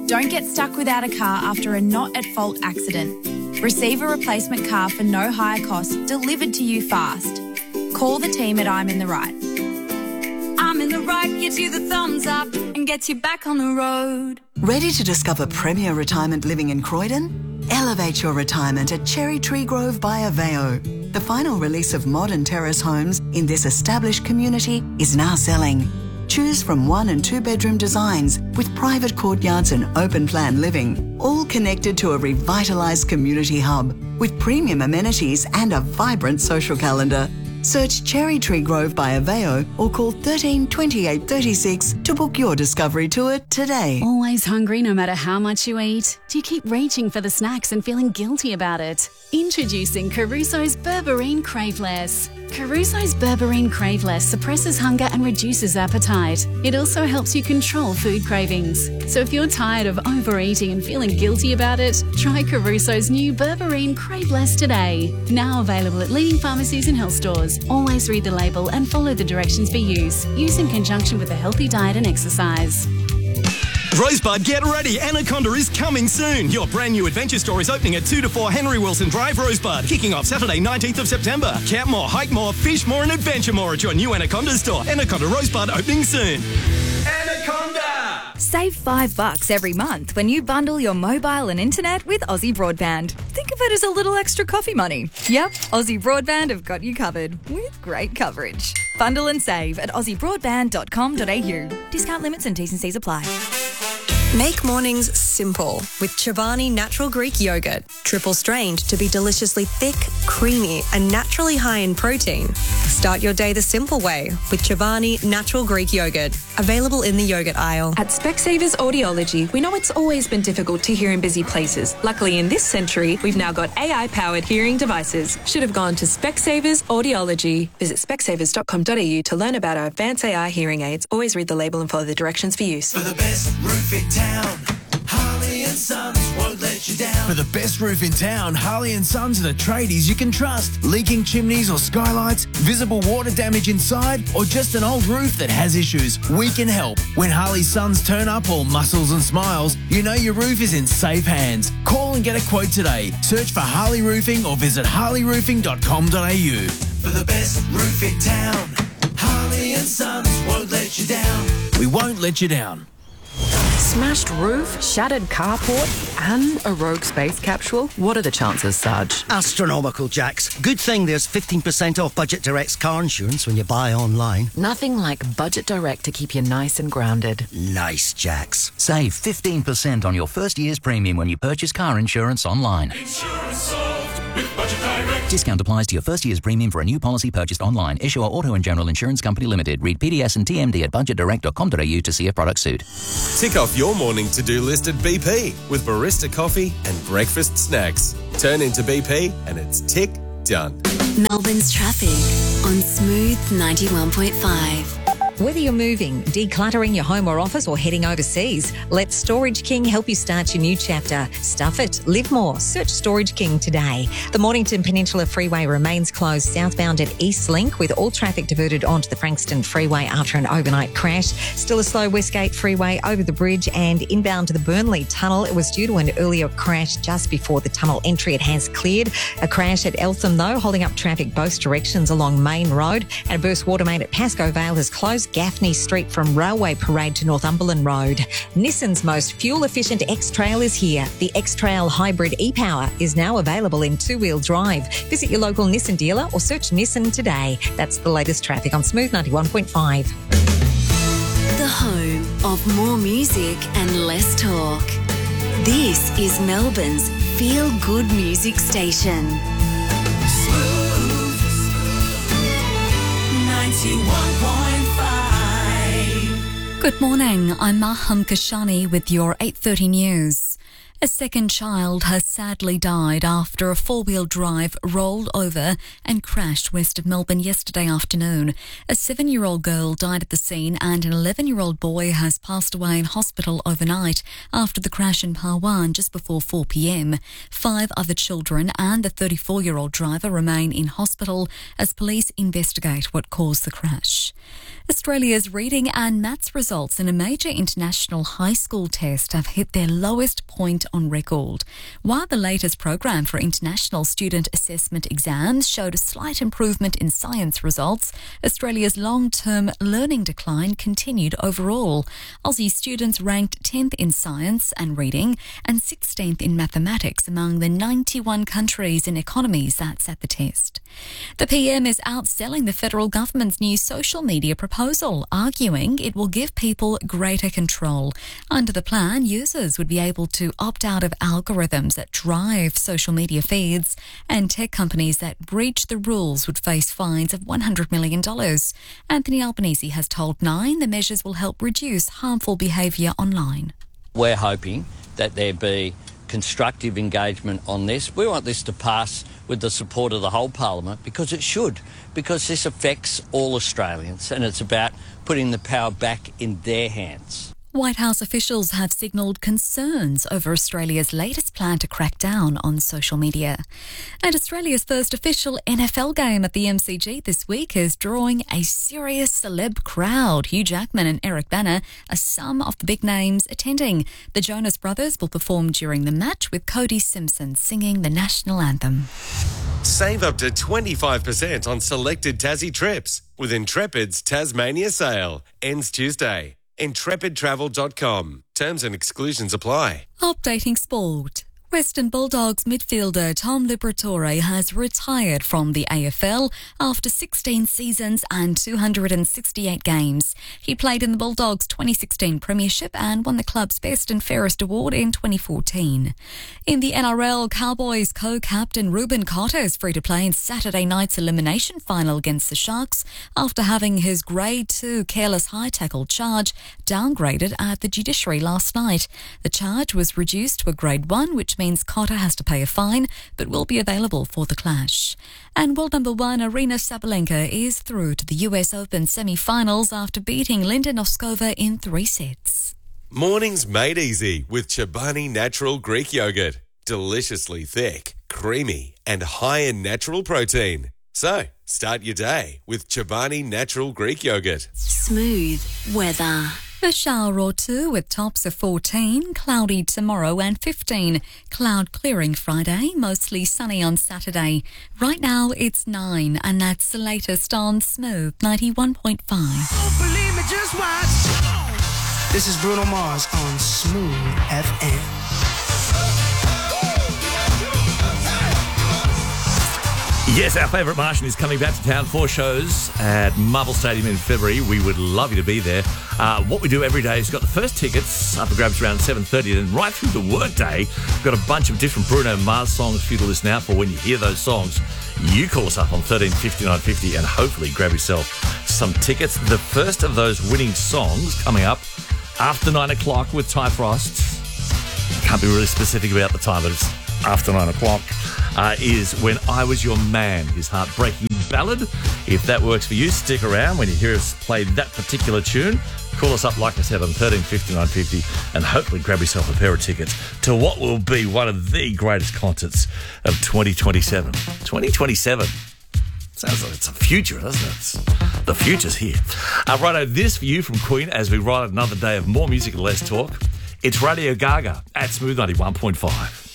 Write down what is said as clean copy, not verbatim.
Don't get stuck without a car after a not-at-fault accident. Receive a replacement car for no higher cost delivered to you fast. Call the team at I'm in the Right. I'm in the Right gives you the thumbs up and gets you back on the road. Ready to discover premier retirement living in Croydon? Elevate your retirement at Cherry Tree Grove by Aveo. The final release of modern terrace homes in this established community is now selling. Choose from 1 and 2 bedroom designs with private courtyards and open plan living, all connected to a revitalised community hub with premium amenities and a vibrant social calendar. Search Cherry Tree Grove by Aveo or call 13 28 36 to book your discovery tour today. Always hungry no matter how much you eat? Do you keep reaching for the snacks and feeling guilty about it? Introducing Caruso's Berberine Craveless. Caruso's Berberine Craveless suppresses hunger and reduces appetite. It also helps you control food cravings. So if you're tired of overeating and feeling guilty about it, try Caruso's new Berberine Craveless today. Now available at leading pharmacies and health stores. Always read the label and follow the directions for use. Use in conjunction with a healthy diet and exercise. Rosebud, get ready. Anaconda is coming soon. Your brand new adventure store is opening at 2 to 4 Henry Wilson Drive, Rosebud. Kicking off Saturday, 19th of September. Camp more, hike more, fish more and adventure more at your new Anaconda store. Anaconda Rosebud opening soon. Anaconda! Save $5 every month when you bundle your mobile and internet with Aussie Broadband. Think of it as a little extra coffee money. Yep, Aussie Broadband have got you covered with great coverage. Bundle and save at aussiebroadband.com.au. Discount limits and T's and C's apply. Make mornings simple with Chobani Natural Greek Yogurt. Triple strained to be deliciously thick, creamy and naturally high in protein. Start your day the simple way with Chobani Natural Greek Yogurt. Available in the yogurt aisle. At Specsavers Audiology, we know it's always been difficult to hear in busy places. Luckily, in this century, we've now got AI-powered hearing devices. Should have gone to Specsavers Audiology. Visit specsavers.com.au to learn about our advanced AI hearing aids. Always read the label and follow the directions for use. For the best roof in town, Harley and Sons won't let you down. For the best roof in town, Harley and Sons are the tradies you can trust. Leaking chimneys or skylights, visible water damage inside, or just an old roof that has issues, we can help. When Harley's Sons turn up all muscles and smiles, you know your roof is in safe hands. Call and get a quote today. Search for Harley Roofing or visit harleyroofing.com.au. For the best roof in town, Harley and Sons won't let you down. We won't let you down. Smashed roof, shattered carport, and a rogue space capsule? What are the chances, Sarge? Astronomical, Jax. Good thing there's 15% off Budget Direct's car insurance when you buy online. Nothing like Budget Direct to keep you nice and grounded. Nice, Jax. Save 15% on your first year's premium when you purchase car insurance online. Insurance solved with Budget Direct. Discount applies to your first year's premium for a new policy purchased online. Issuer Auto and General Insurance Company Limited. Read PDS and TMD at budgetdirect.com.au to see if product suit. Tick off your morning to-do list at BP with barista coffee and breakfast snacks. Turn into BP and it's tick done. Melbourne's traffic on Smooth 91.5. Whether you're moving, decluttering your home or office, or heading overseas, let Storage King help you start your new chapter. Stuff it, live more. Search Storage King today. The Mornington Peninsula Freeway remains closed southbound at Eastlink, with all traffic diverted onto the Frankston Freeway after an overnight crash. Still a slow Westgate Freeway over the bridge and inbound to the Burnley Tunnel. It was due to an earlier crash just before the tunnel entry. It has cleared. A crash at Eltham, though, holding up traffic both directions along Main Road. And a burst water main at Pascoe Vale has closed Gaffney Street from Railway Parade to Northumberland Road. Nissan's most fuel-efficient X-Trail is here. The X-Trail Hybrid e-Power is now available in two-wheel drive. Visit your local Nissan dealer or search Nissan today. That's the latest traffic on Smooth 91.5. The home of more music and less talk. This is Melbourne's feel-good music station. Smooth 91.5. Good morning, I'm Maham Kashani with your 8:30 news. A second child has sadly died after a four-wheel drive rolled over and crashed west of Melbourne yesterday afternoon. A 7-year-old girl died at the scene and an 11-year-old boy has passed away in hospital overnight after the crash in Parwan just before 4 p.m. 5 other children and the 34-year-old driver remain in hospital as police investigate what caused the crash. Australia's reading and maths results in a major international high school test have hit their lowest point on record. While the latest program for international student assessment exams showed a slight improvement in science results, Australia's long-term learning decline continued overall. Aussie students ranked 10th in science and reading and 16th in mathematics among the 91 countries and economies that sat the test. The PM is outselling the federal government's new social media proposal, arguing it will give people greater control. Under the plan, users would be able to opt out of algorithms that drive social media feeds, and tech companies that breach the rules would face fines of $100 million. Anthony Albanese has told Nine the measures will help reduce harmful behaviour online. We're hoping that there be constructive engagement on this. We want this to pass with the support of the whole Parliament because it should, because this affects all Australians and it's about putting the power back in their hands. White House officials have signalled concerns over Australia's latest plan to crack down on social media. And Australia's first official NFL game at the MCG this week is drawing a serious celeb crowd. Hugh Jackman and Eric Bana are some of the big names attending. The Jonas Brothers will perform during the match with Cody Simpson singing the national anthem. Save up to 25% on selected Tassie trips with Intrepid's Tasmania sale. Ends Tuesday. IntrepidTravel.com. Terms and exclusions apply. Updating sport. Western Bulldogs midfielder Tom Liberatore has retired from the AFL after 16 seasons and 268 games. He played in the Bulldogs' 2016 Premiership and won the club's Best and Fairest award in 2014. In the NRL, Cowboys co-captain Ruben Cotter is free to play in Saturday night's elimination final against the Sharks after having his Grade 2 careless high tackle charge downgraded at the judiciary last night. The charge was reduced to a Grade 1, which means Cotter has to pay a fine, but will be available for the clash. And world number 1 Aryna Sabalenka is through to the US Open semi-finals after beating Linda Noskova in 3 sets. Mornings made easy with Chobani Natural Greek Yogurt. Deliciously thick, creamy, and high in natural protein. So, start your day with Chobani Natural Greek Yogurt. Smooth weather. A shower or two with tops of 14, cloudy tomorrow and 15. Cloud clearing Friday, mostly sunny on Saturday. Right now it's 9 and that's the latest on Smooth 91.5. Oh, believe me, just watch. This is Bruno Mars on Smooth FM. Yes, our favourite Martian is coming back to town. 4 shows at Marvel Stadium in February. We would love you to be there. What we do every day is got the first tickets up for grabs around 7:30, and right through the workday, we've got a bunch of different Bruno Mars songs for you to listen out for. When you hear those songs, you call us up on 1350 950 and hopefully grab yourself some tickets. The first of those winning songs coming up after 9 o'clock with Ty Frost. Can't be really specific about the time, but it's after 9 o'clock. Is When I Was Your Man, his heartbreaking ballad. If that works for you, stick around. When you hear us play that particular tune, call us up, like I said, on 1350 950 and hopefully grab yourself a pair of tickets to what will be one of the greatest concerts of 2027. 2027. Sounds like it's a future, doesn't it? The future's here. Righto, this for you from Queen as we ride another day of more music and less talk. It's Radio Gaga at Smooth 91.5.